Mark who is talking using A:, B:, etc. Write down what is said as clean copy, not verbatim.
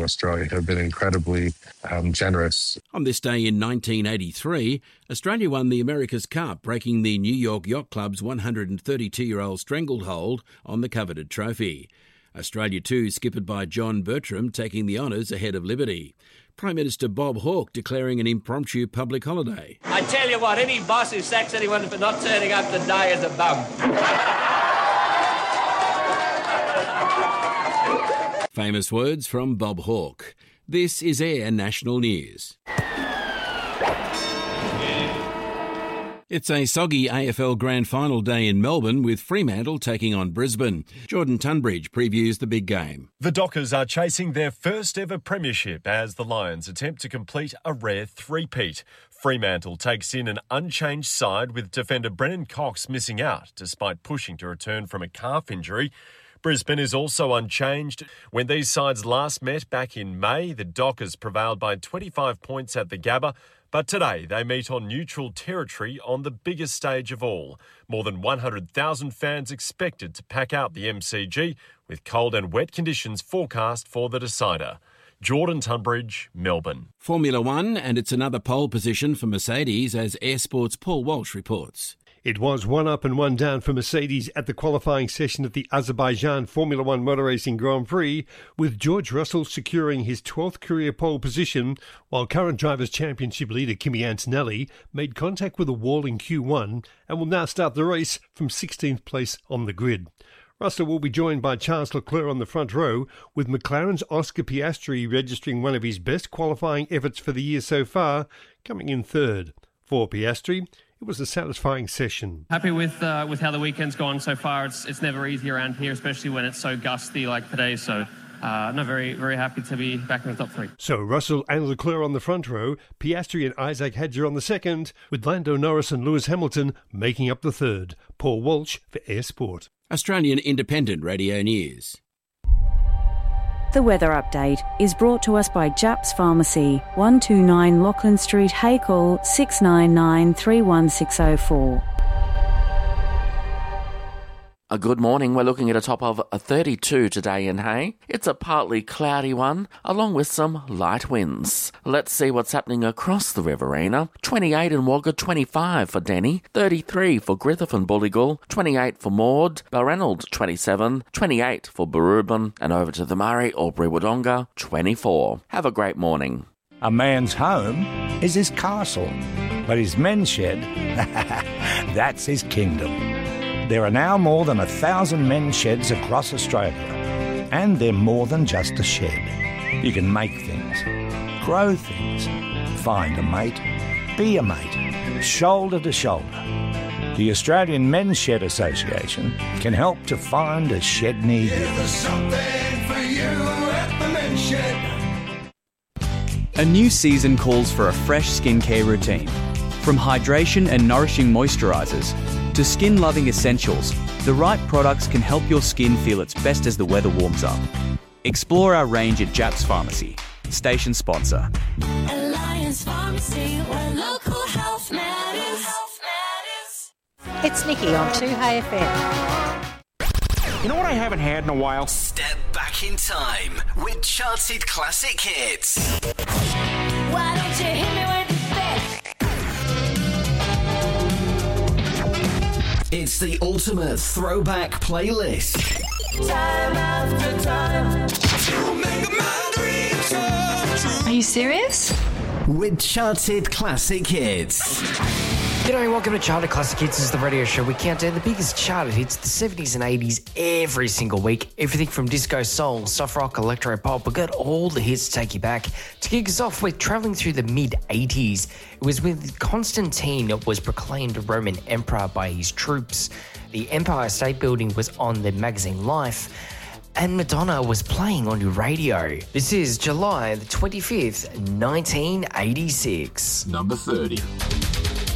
A: Australia have been incredibly generous.
B: On this day in 1983, Australia won the America's Cup, breaking the New York Yacht Club's 132-year-old stranglehold on the coveted trophy. Australia too, skippered by John Bertram, taking the honours ahead of Liberty. Prime Minister Bob Hawke declaring an impromptu public holiday.
C: I tell you what, any boss who sacks anyone for not turning up to die is a bum.
B: Famous words from Bob Hawke. This is Air National News. It's a soggy AFL Grand Final day in Melbourne with Fremantle taking on Brisbane. Jordan Tunbridge previews the big game.
D: The Dockers are chasing their first ever premiership as the Lions attempt to complete a rare three-peat. Fremantle takes in an unchanged side with defender Brennan Cox missing out despite pushing to return from a calf injury. Brisbane is also unchanged. When these sides last met back in May, the Dockers prevailed by 25 points at the Gabba. But today, they meet on neutral territory on the biggest stage of all. More than 100,000 fans expected to pack out the MCG, with cold and wet conditions forecast for the decider. Jordan Tunbridge, Melbourne.
B: Formula One, and it's another pole position for Mercedes, as Air Sport's Paul Walsh reports.
E: It was 1 up and 1 down for Mercedes at the qualifying session of the Azerbaijan Formula One Motor Racing Grand Prix, with George Russell securing his 12th career pole position, while current Drivers' Championship leader Kimi Antonelli made contact with a wall in Q1 and will now start the race from 16th place on the grid. Russell will be joined by Charles Leclerc on the front row, with McLaren's Oscar Piastri registering one of his best qualifying efforts for the year so far, coming in third. For Piastri, it was a satisfying session.
F: Happy with how the weekend's gone so far. It's never easy around here, especially when it's so gusty like today. So, very, very happy to be back in the top three.
E: So Russell and Leclerc on the front row, Piastri and Isaac Hadjar on the second, with Lando Norris and Lewis Hamilton making up the third. Paul Walsh for Air Sport.
B: Australian Independent Radio News.
G: The weather update is brought to us by Japs Pharmacy, 129 Lachlan Street, Hackle, 699 31604.
H: A good morning. We're looking at a top of a 32 today in Hay. It's a partly cloudy one, along with some light winds. Let's see what's happening across the Riverina. 28 in Wagga, 25 for Denny, 33 for Griffith and Bulligul, 28 for Maud, Balranald 27, 28 for Barubin, and over to the Murray, Albury Wodonga, 24. Have a great morning.
I: A man's home is his castle, but his men's shed, that's his kingdom. There are now more than 1,000 men's sheds across Australia, and they're more than just a shed. You can make things, grow things, find a mate, be a mate, shoulder to shoulder. The Australian Men's Shed Association can help to find a shed near you.
J: There's something for you at the Men's Shed.
K: A new season calls for a fresh skincare routine. From hydration and nourishing moisturisers to skin-loving essentials, the right products can help your skin feel its best as the weather warms up. Explore our range at Japs Pharmacy, station sponsor.
L: Alliance Pharmacy, where local health matters.
M: It's Nikki on 2Hey FM.
N: You know what I haven't had in a while?
O: Step back in time with charted classic hits.
L: Why don't you hit me with the best?
O: It's the ultimate throwback playlist.
L: Time after time.
M: Are you serious?
O: With charted classic hits.
P: G'day, welcome to Charted Classic Hits. This is the radio show. We count down the biggest charted hits, the 70s and 80s, every single week. Everything from disco, soul, soft rock, electro pop. We've got all the hits to take you back. To kick us off, we're travelling through the mid-80s. It was when Constantine was proclaimed Roman emperor by his troops. The Empire State Building was on the magazine Life. And Madonna was playing on your radio. This is July the 25th, 1986.
O: Number 30.